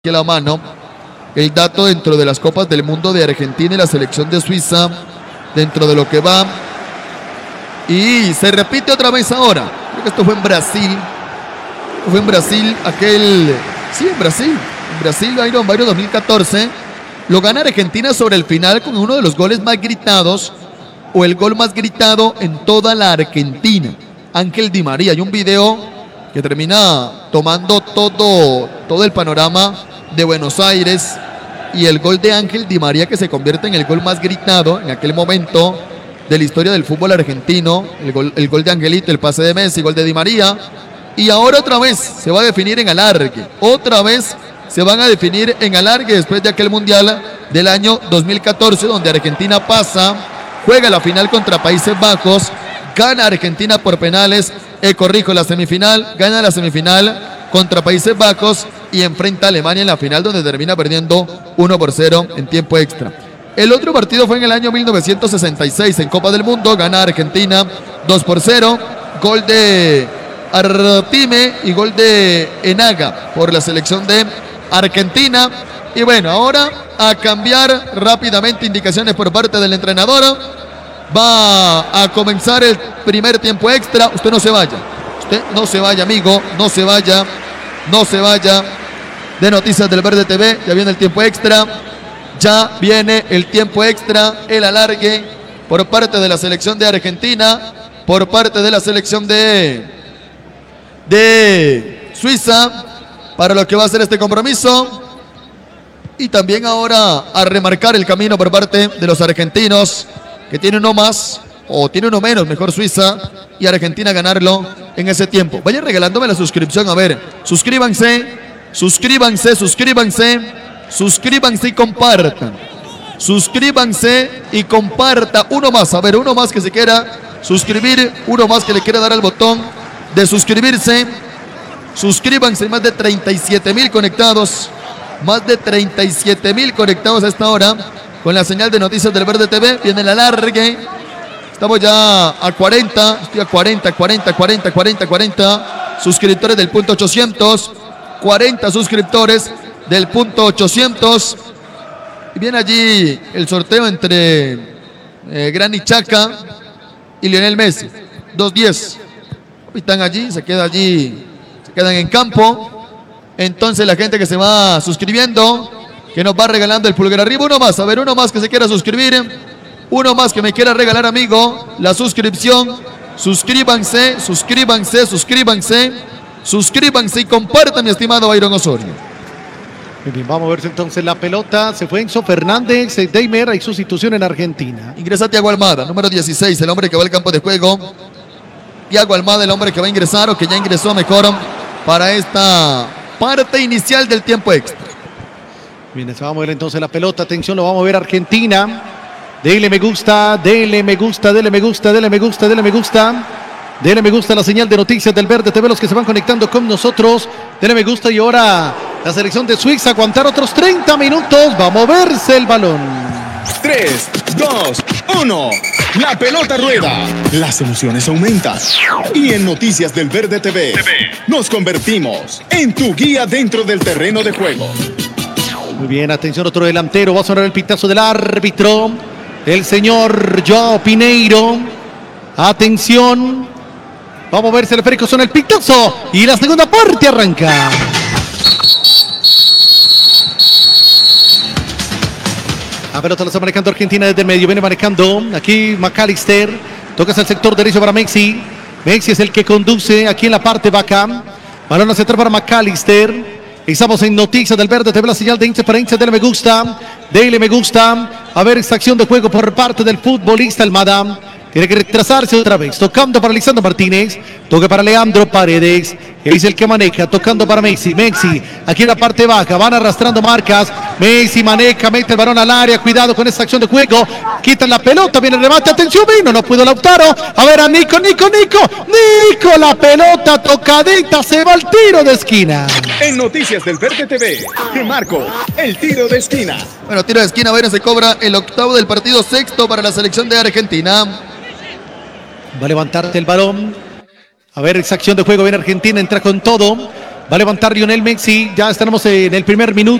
aquí a la mano el dato dentro de las Copas del Mundo de Argentina y la selección de Suiza, dentro de lo que va. Y se repite otra vez ahora. Creo que esto fue en Brasil. Fue en Brasil aquel... Sí, en Brasil. En Brasil, Iron Byron 2014. Lo gana Argentina sobre el final con uno de los goles más gritados, o el gol más gritado en toda la Argentina. Ángel Di María. Hay un video que termina tomando todo el panorama de Buenos Aires, y el gol de Ángel Di María, que se convierte en el gol más gritado en aquel momento de la historia del fútbol argentino. El gol de Angelito, el pase de Messi, gol de Di María. Y ahora otra vez se va a definir en alargue. Otra vez se van a definir en alargue después de aquel mundial del año 2014, donde Argentina pasa, juega la final contra Países Bajos, gana Argentina por penales, corrijo, la semifinal, gana la semifinal contra Países Bajos y enfrenta a Alemania en la final, donde termina perdiendo 1-0 en tiempo extra. El otro partido fue en el año 1966 en Copa del Mundo, gana Argentina 2-0, gol de Artime y gol de Enaga por la selección de Argentina. Y bueno, ahora a cambiar rápidamente indicaciones por parte del entrenador. Va a comenzar el primer tiempo extra. Usted no se vaya. Usted no se vaya, amigo. No se vaya. No se vaya de Noticias del Verde TV. Ya viene el tiempo extra. Ya viene el tiempo extra. El alargue por parte de la selección de Argentina. Por parte de la selección de Suiza. Para lo que va a ser este compromiso. Y también ahora a remarcar el camino por parte de los argentinos, que tiene uno más, o tiene uno menos, mejor Suiza, y Argentina ganarlo en ese tiempo. Vayan regalándome la suscripción, a ver, suscríbanse y compartan. Suscríbanse y comparta. Uno más, a ver, uno más que se quiera suscribir, uno más que le quiera dar al botón de suscribirse. Suscríbanse, más de 37,000 conectados. Más de 37,000 conectados a esta hora con la señal de Noticias del Verde TV. Viene el alargue. Estamos ya a 40. Estoy a 40 suscriptores del punto 800. 40 suscriptores del punto 800. Y viene allí el sorteo entre Granit Xhaka y Lionel Messi. 2-10. Están allí, se quedan en campo. Entonces la gente que se va suscribiendo, que nos va regalando el pulgar arriba. Uno más, a ver, uno más que se quiera suscribir. Uno más que me quiera regalar, amigo, la suscripción. Suscríbanse y compartan, mi estimado Byron Osorio. Muy bien, vamos a ver entonces la pelota. Se fue Enzo Fernández, Deimer, hay sustitución en Argentina. Ingresa Thiago Almada, número 16, el hombre que va al campo de juego. Thiago Almada, el hombre que va a ingresar, o que ya ingresó mejor, para esta parte inicial del tiempo extra. Bien, se va a mover entonces la pelota. Atención, lo vamos a ver Argentina. Dele me gusta, dele me gusta, dele me gusta, dele me gusta, dele me gusta. Dele me gusta la señal de Noticias del Verde TV, los que se van conectando con nosotros. Dele me gusta, y ahora la selección de Suiza aguantar otros 30 minutos. Va a moverse el balón. 3, 2, 1. La pelota rueda. Las emociones aumentan. Y en Noticias del Verde TV nos convertimos en tu guía dentro del terreno de juego. Muy bien, atención, otro delantero. Va a sonar el pitazo del árbitro, el señor Joao Pineiro. Atención. Va a moverse el esférico, son el pitazo. Y la segunda parte arranca. La pelota la está manejando Argentina desde el medio. Viene manejando aquí McAllister. Toca hacia el sector derecho para Messi. Messi es el que conduce aquí en la parte baja. Balón hacia atrás para McAllister. Estamos en Noticias del Verde TV, la señal de hincha para hincha. Dele me gusta. Dele me gusta. A ver, esta acción de juego por parte del futbolista Almada. Tiene que retrasarse otra vez. Tocando para Lisandro Martínez. Toque para Leandro Paredes. Es el que maneja. Tocando para Messi. Messi aquí en la parte baja. Van arrastrando marcas. Messi maneja. Mete el balón al área. Cuidado con esta acción de juego. Quitan la pelota. Viene el remate. Atención, vino. No pudo Lautaro. A ver a Nico. La pelota tocadita. Se va al tiro de esquina. En Noticias del Verde TV, te marco el tiro de esquina. Bueno, tiro de esquina. Bueno, se cobra el octavo del partido, sexto para la selección de Argentina. Va a levantarte el balón. A ver, esa acción de juego. Viene Argentina, entra con todo. Va a levantar Lionel Messi. Ya estamos en el primer minuto.